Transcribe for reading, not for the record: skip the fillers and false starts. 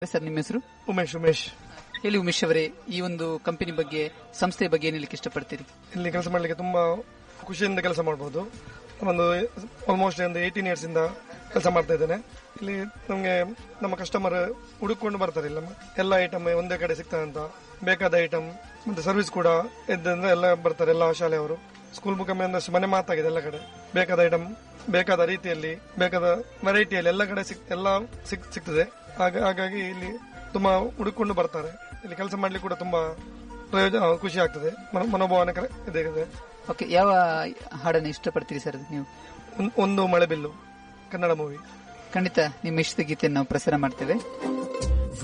Sir, ನಿಮ್ಮ ಹೆಸರು? ಉಮೇಶ್. ಹೇಳಿ ಉಮೇಶ್ ಅವರೇ, ಈ ಒಂದು ಕಂಪನಿ ಬಗ್ಗೆ, ಸಂಸ್ಥೆಯ ಬಗ್ಗೆ ಏನ್ ಹೇಳಲಿಕ್ಕೆ ಇಷ್ಟಪಡ್ತೀರಿ? ಇಲ್ಲಿ ಕೆಲಸ ಮಾಡಲಿಕ್ಕೆ ತುಂಬಾ ಖುಷಿಯಿಂದ ಕೆಲಸ ಮಾಡಬಹುದು. ಒಂದು ಆಲ್ಮೋಸ್ಟ್ ಒಂದು 18 ಇಯರ್ಸ್ ಇಂದ ಕೆಲಸ ಮಾಡ್ತಾ ಇದ್ದೇನೆ. ಇಲ್ಲಿ ನಮಗೆ ನಮ್ಮ ಕಸ್ಟಮರ್ ಹುಡುಕೊಂಡು ಬರ್ತಾರೆ. ಇಲ್ಲ ಎಲ್ಲ ಐಟಮ್ ಒಂದೇ ಕಡೆ ಸಿಗ್ತದೆ ಅಂತ, ಬೇಕಾದ ಐಟಮ್ ಮತ್ತೆ ಸರ್ವಿಸ್ ಕೂಡ ಇದ್ದಂದ್ರೆ ಎಲ್ಲ ಬರ್ತಾರೆ. ಎಲ್ಲ ಶಾಲೆಯವರು, ಸ್ಕೂಲ್ ಮುಖಾಂತರ ಮನೆ ಮಾತಾಗಿದೆ. ಎಲ್ಲ ಕಡೆ ಬೇಕಾದ ಐಟಮ್ ಬೇಕಾದ ರೀತಿಯಲ್ಲಿ, ಬೇಕಾದ ವೆರೈಟಿಯಲ್ಲಿ ಎಲ್ಲ ಕಡೆ ಎಲ್ಲ ಸಿಗ್ತದೆ. ಹಾಗಾಗಿ ಇಲ್ಲಿ ತುಂಬಾ ಹುಡುಕೊಂಡು ಬರ್ತಾರೆ. ಇಲ್ಲಿ ಕೆಲಸ ಮಾಡ್ಲಿಕ್ಕೆ ಕೂಡ ತುಂಬಾ ಖುಷಿ ಆಗ್ತದೆ, ಮನೋಭಾವನೆ ಇದೆ. ಓಕೆ, ಯಾವ ಹಾಡನ್ನು ಇಷ್ಟಪಡ್ತೀರಿ ಸರ್ ನೀವು? ಒಂದು ಮಳೆಬಿಲ್ಲು ಕನ್ನಡ ಮೂವಿ. ಖಂಡಿತ ನಿಮ್ಮ ಇಷ್ಟದ ಗೀತೆಯನ್ನು ನಾವು ಪ್ರಸಾರ ಮಾಡ್ತೇವೆ.